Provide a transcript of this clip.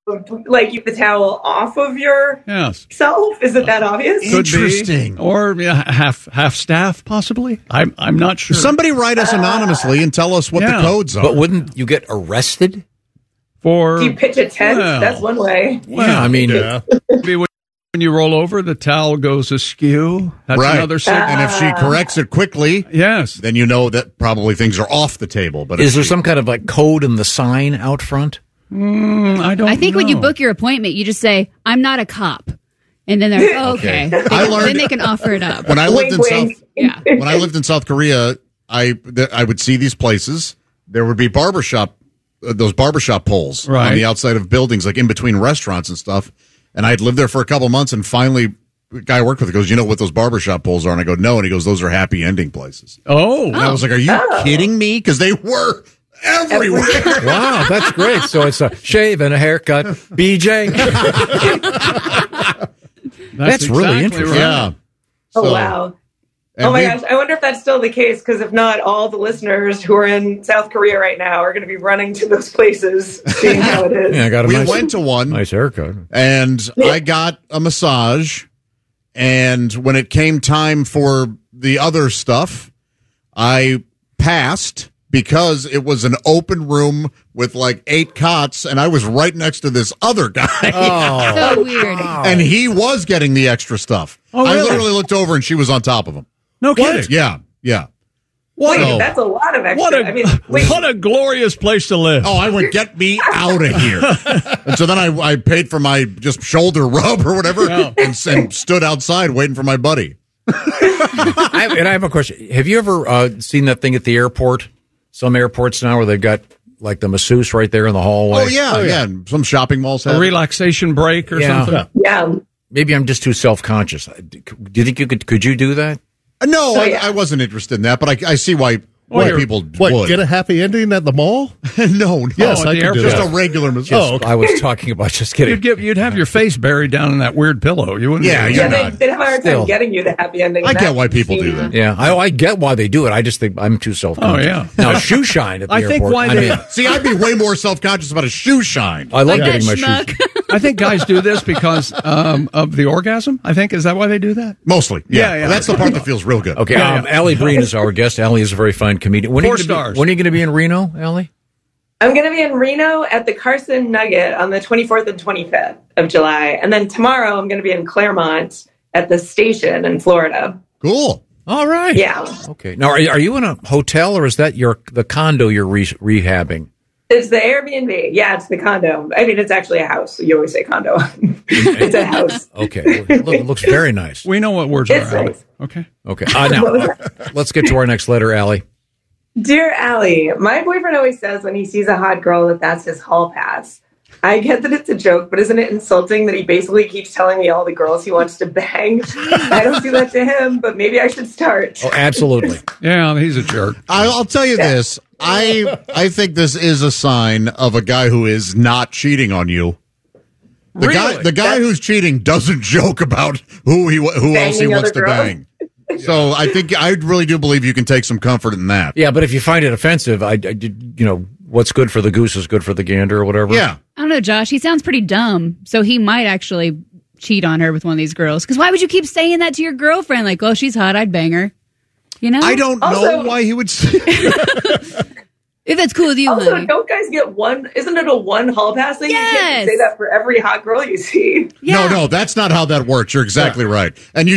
like keep the towel off of Yes. yourself? Is it that obvious? Could Interesting. be. Or half staff, possibly. I'm not sure. Somebody write us anonymously and tell us what the codes are. But wouldn't you get arrested? For Do you pitch a tent? Well, That's one way. Yeah, I mean, maybe when you roll over, the towel goes askew. That's right. another signal. And if she corrects it quickly, Yes. then you know that probably things are off the table. But is there some kind of like code in the sign out front? I don't I think when you know. book your appointment, you just say, "I'm not a cop," and then they're like, oh, okay. I learned- Then they can offer it up. when I lived in Wink, wink. when I lived in South Korea, I would see these places. There would be those barbershop poles Right. on the outside of buildings, like in between restaurants and stuff. And I'd lived there for a couple months, and finally, the guy I worked with goes, "You know what those barbershop poles are?" And I go, "No." And he goes, "Those are happy ending places." Oh. And I was like, "Are you kidding me?" Because they were everywhere. Wow, that's great. So it's a shave and a haircut. BJ. That's really interesting. right. Yeah. Oh, So- wow. and Oh my we- gosh. I wonder if that's still the case, because if not, all the listeners who are in South Korea right now are going to be running to those places, seeing how it is. Yeah, I got a We nice, went to one. nice haircut. And I got a massage. And when it came time for the other stuff, I passed because it was an open room with like 8 cots, and I was right next to this other guy. So weird. And he was getting the extra stuff. Oh, I really? literally looked over, and she was on top of him. No kidding. Yeah, yeah. Wait, So- that's a lot of extra. What I mean, wait. what a glorious place to live. Oh, I went, "Get me out of here." And so then I paid for my just shoulder rub or whatever and stood outside waiting for my buddy. I have a question. Have you ever seen that thing at the airport? Some airports now where they've got like the masseuse right there in the hallway. Oh, yeah. Some shopping malls have A it. relaxation break or Yeah. something. Yeah. Maybe I'm just too self-conscious. Do you think you could you do that? No, Oh, yeah. I wasn't interested in that, but I see why you're- people What, would. get a happy ending at the mall? No. Yes, at I the could do airport. Just that. a regular massage. Oh, okay. I was talking about just kidding. You'd have your face buried down in that weird pillow. You wouldn't. Yeah, be- you're Yeah, not. they'd have a hard Still. time getting you the happy ending. I get That why people do scene. that. Yeah, I get why they do it. I just think I'm too self-conscious. Oh, yeah. Now, shoe shine at the I airport. think why they- See, I'd be way more self-conscious about a shoe shine. I love Like getting my that shoes. schmuck. I think guys do this because of the orgasm. I think is that why they do that? Mostly. Yeah, yeah. That's the part that feels real good. Okay, Yeah, yeah. Allie Breen is our guest. Allie is a very fine comedian. When are you 4 gonna be- stars. When are you going to be in Reno, Allie? I'm going to be in Reno at the Carson Nugget on the 24th and 25th of July. And then tomorrow I'm going to be in Claremont at the station in Florida. Cool. All right. Yeah. Okay. Now, are you in a hotel or is that the condo you're rehabbing? It's the Airbnb. Yeah, it's the condo. I mean, it's actually a house. You always say condo. It's a house. Okay. It looks very nice. We know what words It's are. Allie. nice. Okay. Okay. Now, let's get to our next letter, Allie. Dear Allie, my boyfriend always says when he sees a hot girl that that's his hall pass. I get that it's a joke, but isn't it insulting that he basically keeps telling me all the girls he wants to bang? I don't do that to him, but maybe I should start. Oh, absolutely. Yeah, he's a jerk. I'll tell you this. I think this is a sign of a guy who is not cheating on you. The guy who's cheating doesn't joke about who else he Banging wants other to girls? bang. So I really do believe you can take some comfort in that. Yeah, but if you find it offensive, what's good for the goose is good for the gander or whatever. Yeah. I don't know, Josh. He sounds pretty dumb, so he might actually cheat on her with one of these girls. Because why would you keep saying that to your girlfriend? Like, oh, she's hot, I'd bang her. You know? I don't know Also- why he would say If that's cool with you, Also, honey. don't guys get one? Isn't it a one hall pass thing? You Yes. can't say that for every hot girl you see. Yeah. No, that's not how that works. You're exactly right. And you